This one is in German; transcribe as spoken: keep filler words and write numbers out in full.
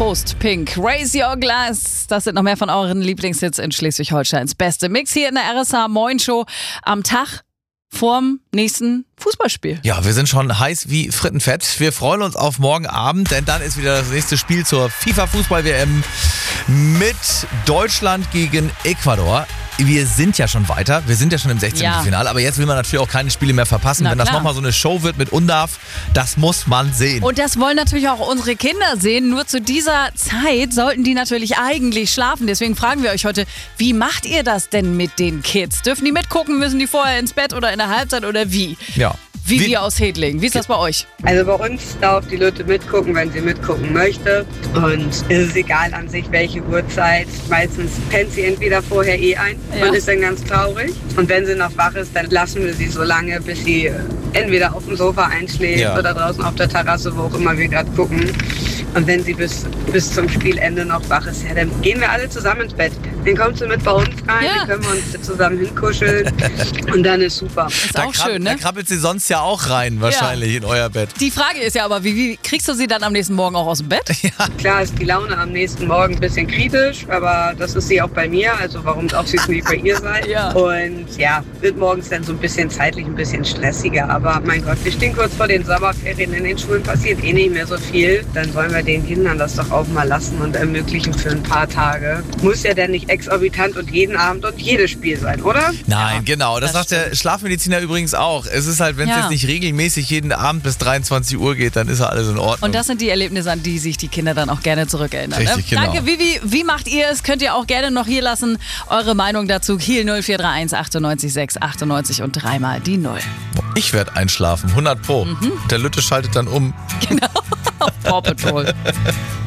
Toast, Pink, Raise Your Glass. Das sind noch mehr von euren Lieblingshits in Schleswig-Holsteins beste Mix hier in der R S H Moin Show am Tag vorm nächsten Fußballspiel. Ja, wir sind schon heiß wie Frittenfett. Wir freuen uns auf morgen Abend, denn dann ist wieder das nächste Spiel zur FIFA-Fußball-W M mit Deutschland gegen Ecuador. Wir sind ja schon weiter, wir sind ja schon im sechzehnten. Ja. Finale, aber jetzt will man natürlich auch keine Spiele mehr verpassen. Na Wenn das klar. nochmal so eine Show wird mit Undarf, das muss man sehen. Und das wollen natürlich auch unsere Kinder sehen. Nur zu dieser Zeit sollten die natürlich eigentlich schlafen. Deswegen fragen wir euch heute, wie macht ihr das denn mit den Kids? Dürfen die mitgucken? Müssen die vorher ins Bett oder in der Halbzeit oder wie? Ja. Wie, Wie- wir aus Hedling. Wie ist das bei euch? Also bei uns darf die Lütte mitgucken, wenn sie mitgucken möchte. Und es ist egal an sich, welche Uhrzeit. Meistens pennt sie entweder vorher eh ein Ja. und ist dann ganz traurig. Und wenn sie noch wach ist, dann lassen wir sie so lange, bis sie entweder auf dem Sofa einschläft Ja. oder draußen auf der Terrasse, wo auch immer wir gerade gucken. Und wenn sie bis, bis zum Spielende noch wach ist, ja, dann gehen wir alle zusammen ins Bett. Dann kommt sie mit bei uns rein, Ja. dann können wir uns zusammen hinkuscheln und dann ist super. Ist Da, auch krab- schön, da ne? krabbelt sie sonst ja auch rein, wahrscheinlich in euer Bett. Die Frage ist ja aber, wie, wie kriegst du sie dann am nächsten Morgen auch aus dem Bett? Klar ist die Laune am nächsten Morgen ein bisschen kritisch, aber das ist sie auch bei mir, also warum darf sie es nicht bei ihr sein? Ja. Und ja, wird morgens dann so ein bisschen zeitlich ein bisschen stressiger, aber mein Gott, wir stehen kurz vor den Sommerferien, in den Schulen passiert eh nicht mehr so viel, dann sollen wir den Kindern das doch auch mal lassen und ermöglichen für ein paar Tage. Muss ja dann nicht exorbitant und jeden Abend und jedes Spiel sein, oder? Nein, Ja, genau. Das, das sagt der Schlafmediziner übrigens auch. Es ist halt, wenn es Ja. jetzt nicht regelmäßig jeden Abend bis dreiundzwanzig Uhr geht, dann ist ja alles in Ordnung. Und das sind die Erlebnisse, an die sich die Kinder dann auch gerne zurückerinnern. Richtig, ne? genau. Danke, Vivi. Wie macht ihr es? Könnt ihr auch gerne noch hier lassen. Eure Meinung dazu. Kiel null vier drei eins achtundneunzig sechs achtundneunzig und dreimal die Null. Ich werde einschlafen, hundert Pro. Mhm. Der Lütte schaltet dann um. Paw Patrol.